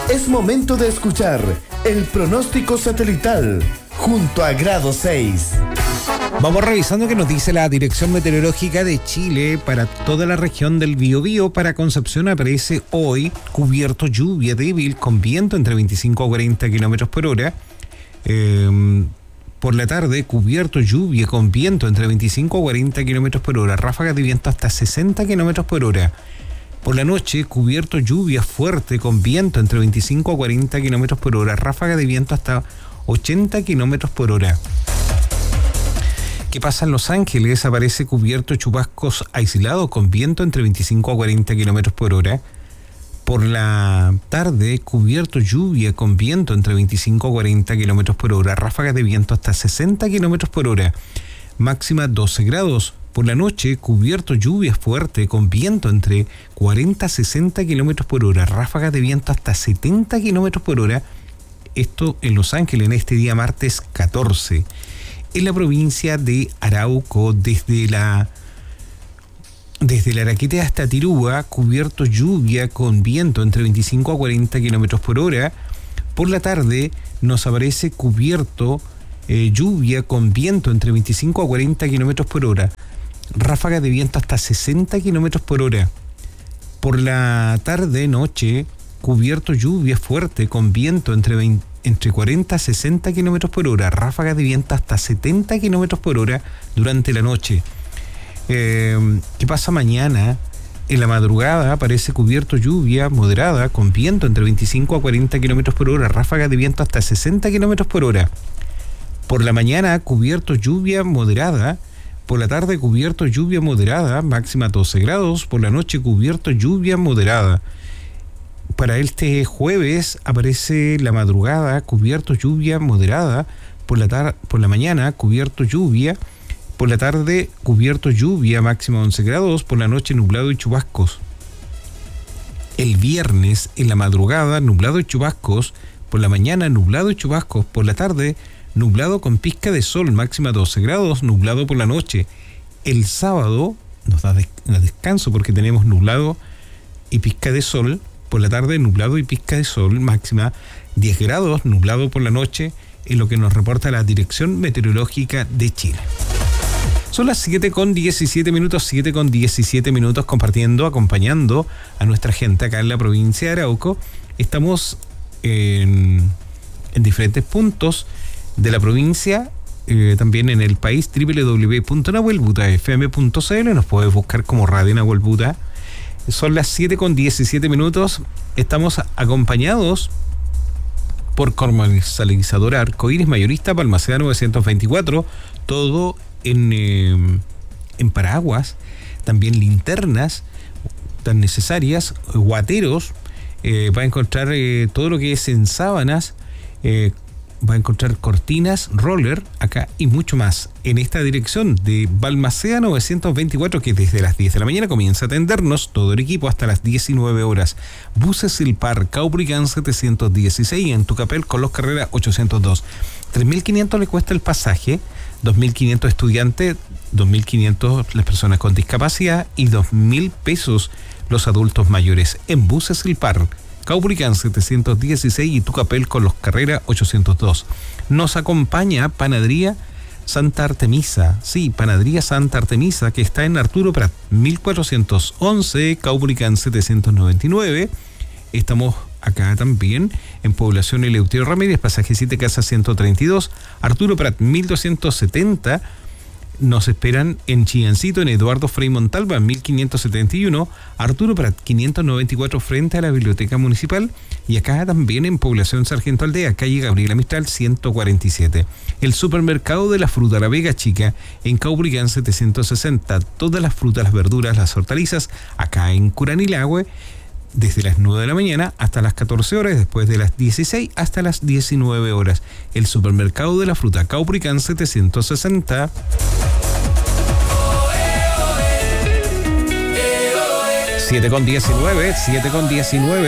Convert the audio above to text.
Es momento de escuchar el pronóstico satelital junto a Grado 6. Vamos revisando qué nos dice la Dirección Meteorológica de Chile para toda la región del Biobío. Para Concepción aparece hoy cubierto, lluvia débil con viento entre 25 a 40 kilómetros por hora. Por la tarde, cubierto, lluvia con viento entre 25 a 40 kilómetros por hora, ráfagas de viento hasta 60 kilómetros por hora. Por la noche, cubierto, lluvia fuerte con viento entre 25 a 40 kilómetros por hora, ráfaga de viento hasta 80 kilómetros por hora. ¿Qué pasa en Los Ángeles? Aparece cubierto, chubascos aislados con viento entre 25 a 40 kilómetros por hora. Por la tarde, cubierto, lluvia con viento entre 25 a 40 kilómetros por hora, ráfagas de viento hasta 60 kilómetros por hora, máxima 12 grados. Por la noche, cubierto, lluvia fuerte con viento entre 40 a 60 kilómetros por hora, ráfagas de viento hasta 70 kilómetros por hora. Esto en Los Ángeles en este día martes 14. En la provincia de Arauco, desde la Araquete hasta Tirúa, cubierto, lluvia con viento entre 25 a 40 kilómetros por hora. Por la tarde nos aparece cubierto, lluvia con viento entre 25 a 40 kilómetros por hora, ráfaga de viento hasta 60 kilómetros por hora. Por la tarde, noche, cubierto, lluvia fuerte con viento entre 40 a 60 kilómetros por hora, ráfaga de viento hasta 70 kilómetros por hora durante la noche. ¿Qué pasa mañana? En la madrugada aparece cubierto, lluvia moderada con viento entre 25 a 40 kilómetros por hora, ráfaga de viento hasta 60 kilómetros por hora. Por la mañana, cubierto, lluvia moderada. Por la tarde, cubierto, lluvia moderada, máxima 12 grados. Por la noche, cubierto, lluvia moderada. Para este jueves aparece la madrugada, cubierto, lluvia moderada. Por la mañana, cubierto, lluvia. Por la tarde, cubierto, lluvia, máxima 11 grados. Por la noche, nublado y chubascos. El viernes, en la madrugada, nublado y chubascos. Por la mañana, nublado y chubascos. Por la tarde, nublado con pizca de sol, máxima 12 grados, nublado por la noche. El sábado nos da descanso porque tenemos nublado y pizca de sol. Por la tarde, nublado y pizca de sol, máxima 10 grados, nublado por la noche, en lo que nos reporta la Dirección Meteorológica de Chile. Son las 7:17 minutos, 7:17 minutos, acompañando a nuestra gente acá en la provincia de Arauco. Estamos en diferentes puntos de la provincia, también en el país, www.nahuelbuta.fm.cl. Nos puedes buscar como Radio Nahuel Buta. Son las 7:17 minutos. Estamos acompañados por Comercializadora Arcoíris Mayorista Balmaceda 924, todo en paraguas, también linternas tan necesarias, guateros, va a encontrar todo lo que es en sábanas, va a encontrar cortinas, roller, acá y mucho más en esta dirección de Balmaceda 924, que desde las 10 de la mañana comienza a atendernos todo el equipo hasta las 19 horas. Buses El Par, Caubricán 716 en Tucapel con los Carreras 802. 3.500 le cuesta el pasaje, 2.500 estudiantes, 2.500 las personas con discapacidad y 2.000 pesos los adultos mayores. En Buses El Par, Caubricán 716 y Tucapel con los Carreras 802. Nos acompaña Panadería Santa Artemisa. Sí, Panadería Santa Artemisa, que está en Arturo Prat 1411, Caubricán 799. Estamos acá también en Población Eleuterio Ramírez, pasaje 7 Casa 132, Arturo Prat 1270. Nos esperan en Chillancito, en Eduardo Frei Montalva, 1571, Arturo Prat 594 frente a la Biblioteca Municipal, y acá también en Población Sargento Aldea, calle Gabriela Mistral 147. El supermercado de la fruta La Vega Chica en Caubricán 760, todas las frutas, las verduras, las hortalizas, acá en Curanilahue, desde las 9 de la mañana hasta las 14 horas, después de las 16 hasta las 19 horas. El supermercado de la fruta Caubricán 760. 7:19.